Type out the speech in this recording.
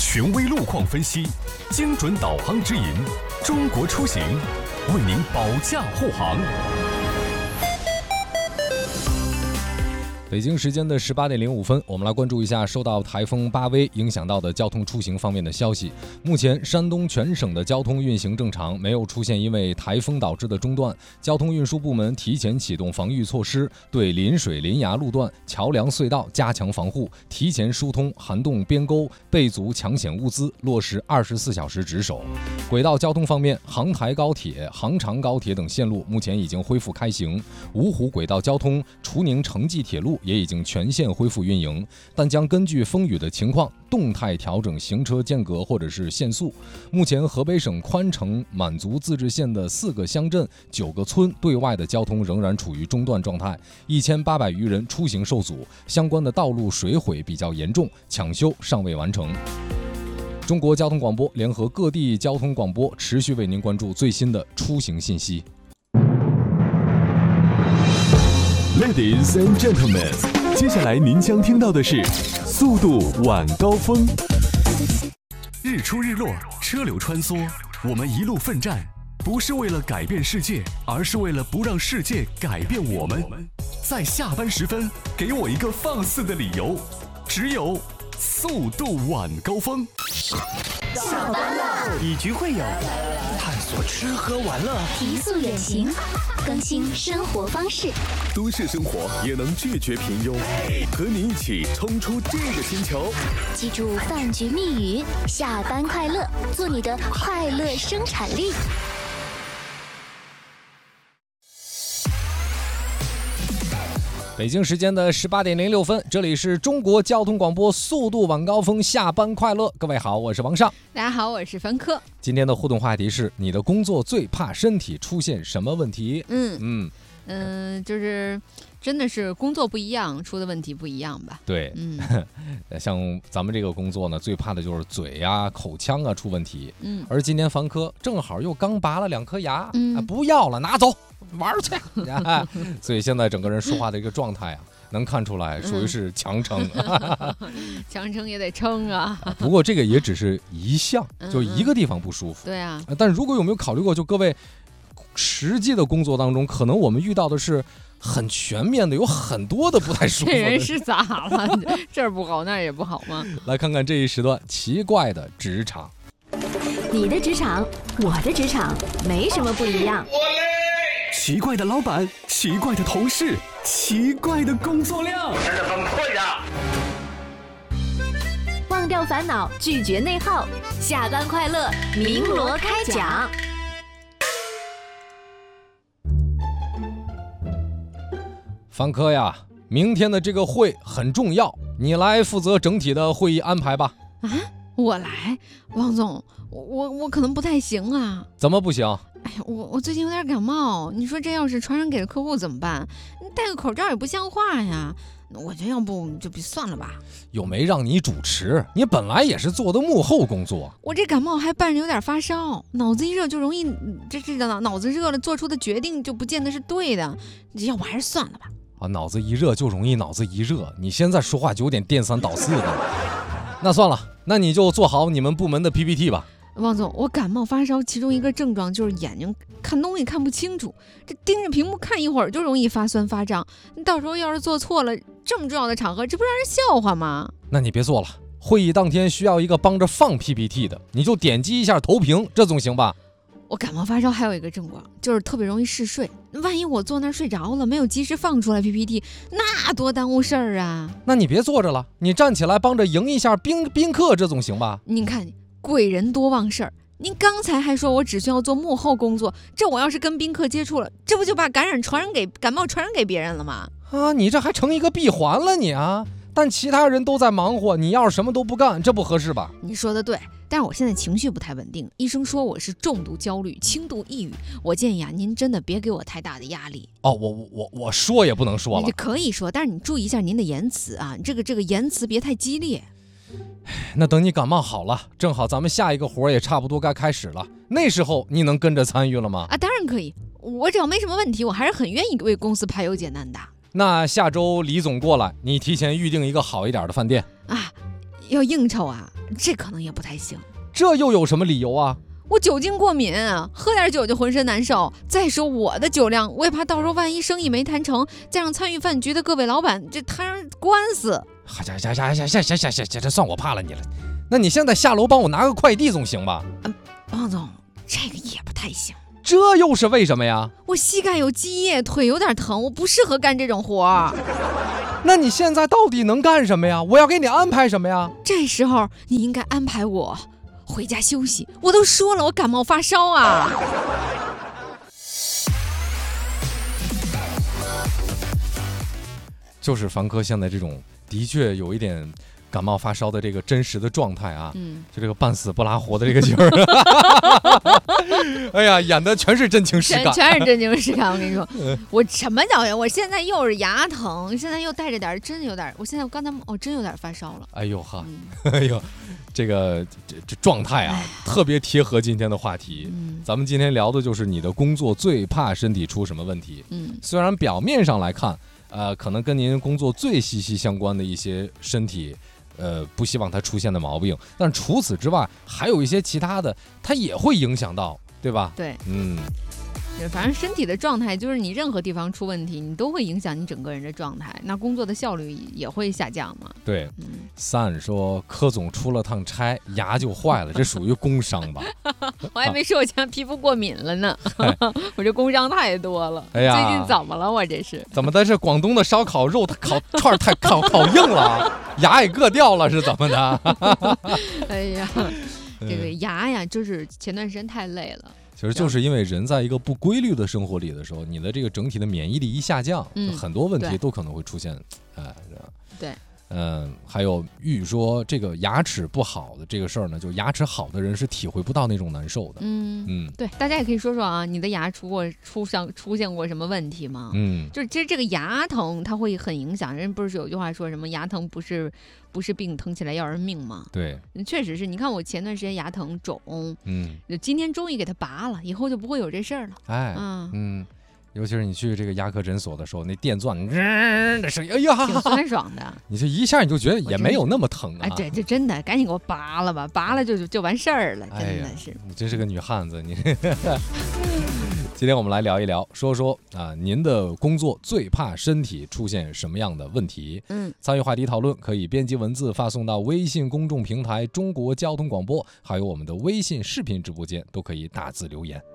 权威路况分析，精准导航指引，中国出行为您保驾护航。 北京时间的18点05分，我们来关注一下受到台风巴威影响到的交通出行方面的消息。目前，山东全省的交通运行正常，没有出现因为台风导致的中断。交通运输部门提前启动防御措施，对临水临崖路段、桥梁隧道加强防护，提前疏通涵洞边沟，备足抢险物资，落实24小时值守。轨道交通方面，杭台高铁、杭长高铁等线路目前已经恢复开行，芜湖轨道交通、楚宁城际铁路也已经全线恢复运营，但将根据风雨的情况动态调整行车间隔或者是限速。目前河北省宽城满族自治县的4个乡镇、9个村对外的交通仍然处于中断状态，1800余人出行受阻，相关的道路水毁比较严重，抢修尚未完成。中国交通广播联合各地交通广播持续为您关注最新的出行信息。 Ladies and gentlemen， 接下来您将听到的是速度晚高峰。日出日落，车流穿梭，我们一路奋战，不是为了改变世界，而是为了不让世界改变我们。在下班时分，给我一个放肆的理由，只有速度晚高峰。 下班了， 以局会友，探索吃喝玩乐， 提速远行，更新生活方式。 都市生活也能拒绝平庸，和你一起冲出这个星球。 记住饭局密语：下班快乐，做你的快乐生产力。 北京时间的18点06分，这里是中国交通广播速度晚高峰，下班快乐。各位好，我是王尚。 大家好，我是凡科。 今天的互动话题是：你的工作最怕身体出现什么问题？ 就是真的是工作不一样，出的问题不一样吧？ 对，像咱们这个工作呢，最怕的就是嘴呀、口腔啊出问题。而今天凡科正好又刚拔了2颗牙，不要了，拿走玩去。所以现在整个人说话的一个状态啊，能看出来属于是强撑。 强撑也得撑啊。 不过这个也只是一项，就一个地方不舒服。 对啊。 但如果有没有考虑过，就各位实际的工作当中，可能我们遇到的是很全面的，有很多的不太舒服的。 这人是咋了？这儿不好那儿也不好吗？ 来看看这一时段奇怪的职场。 你的职场，我的职场，没什么不一样。 奇怪的老板，奇怪的同事，奇怪的工作量， 真的崩溃了。 忘掉烦恼，拒绝内耗，下班快乐，鸣锣开讲。 凡科呀，明天的这个会很重要，你来负责整体的会议安排吧。 啊，我来，王总，我可能不太行啊。 怎么不行？ 哎呀，我最近有点感冒，你说这要是传染给了客户怎么办？你戴个口罩也不像话呀。我觉得要不就算了吧。 又没让你主持，你本来也是做的幕后工作。 我这感冒还伴着有点发烧，脑子一热就容易，脑子热了做出的决定就不见得是对的，要不还是算了吧。 脑子一热就容易脑子一热，你现在说话就有点颠三倒四的。那算了，那你就做好你们部门的 PPT 吧。 王总，我感冒发烧，其中一个症状就是眼睛看东西看不清楚，这盯着屏幕看一会儿就容易发酸发胀。你到时候要是做错了，这么重要的场合，这不让人笑话吗？ 那你别做了，会议当天需要一个帮着放 PPT 的，你就点击一下投屏，这总行吧？ 我感冒发烧还有一个症状，就是特别容易嗜睡。万一我坐那儿睡着了，没有及时放出来 PPT， 那多耽误事儿啊！ 那你别坐着了，你站起来帮着迎一下宾客，这总行吧？ 您看，贵人多忘事儿。您刚才还说我只需要做幕后工作，这我要是跟宾客接触了，这不就把感冒传染给别人了吗？ 啊，你这还成一个闭环了你啊！但其他人都在忙活，你要是什么都不干，这不合适吧？ 你说的对，但是我现在情绪不太稳定，医生说我是重度焦虑、轻度抑郁，我建议啊，您真的别给我太大的压力。 哦，我说也不能说了。 你可以说，但是你注意一下您的言辞啊，这个言辞别太激烈。 那等你感冒好了，正好咱们下一个活也差不多该开始了，那时候你能跟着参与了吗？ 啊，当然可以，我只要没什么问题，我还是很愿意为公司排忧解难的。 那下周李总过来，你提前预定一个好一点的饭店啊。要应酬啊， 这可能也不太行。 这又有什么理由啊？ 我酒精过敏，喝点酒就浑身难受。再说我的酒量，我也怕到时候万一生意没谈成，加上参与饭局的各位老板，这摊上官司。 行，这算我怕了你了。那你现在下楼帮我拿个快递总行吧？ 王总，这个也不太行。 这又是为什么呀？ 我膝盖有积液，腿有点疼，我不适合干这种活儿。 那你现在到底能干什么呀？我要给你安排什么呀？ 这时候你应该安排我回家休息。我都说了，我感冒发烧啊。 就是凡哥现在这种的确有一点感冒发烧的这个真实的状态啊，就这个半死不拉活的这个劲儿，哎呀，演的全是真情实感， 全是真情实感。我跟你说，我什么叫呀？我现在又是牙疼，现在又带着点，真有点。我现在刚才真有点发烧了。 哎呦哈，哎呦，这个这状态啊，特别贴合今天的话题。咱们今天聊的就是你的工作最怕身体出什么问题。虽然表面上来看。可能跟您工作最息息相关的一些身体，不希望它出现的毛病，但除此之外，还有一些其他的，它也会影响到，对吧？ 对，反正身体的状态，就是你任何地方出问题，你都会影响你整个人的状态，那工作的效率也会下降嘛。 对，Sun 说柯总出了趟差，牙就坏了，这属于工伤吧？ 我还没说我现在皮肤过敏了呢，我这工伤太多了。 哎呀， 最近怎么了？我这是怎么的？这广东的烧烤肉，它烤串太烤硬了，牙也硌掉了，是怎么的？ 哎呀，这个牙呀，就是前段时间太累了。 其实就是因为人在一个不规律的生活里的时候，你的这个整体的免疫力一下降，很多问题都可能会出现。 对， 还有玉说这个牙齿不好的这个事儿呢，就牙齿好的人是体会不到那种难受的。 对，大家也可以说说啊，你的牙出现过什么问题吗？就是其实这个牙疼它会很影响人，不是有句话说什么牙疼不是病，疼起来要人命吗？ 对， 确实是。你看我前段时间牙疼肿，今天终于给它拔了，以后就不会有这事儿了。 尤其是你去这个牙科诊所的时候，那电钻的声音，哎呀， 挺酸爽的。 你这一下你就觉得也没有那么疼啊！ 这真的，赶紧给我拔了吧，拔了就完事儿了，真的是。 你真是个女汉子，你。今天我们来聊一聊，说说啊，您的工作最怕身体出现什么样的问题？参与话题讨论可以编辑文字发送到微信公众平台中国交通广播，还有我们的微信视频直播间，都可以打字留言。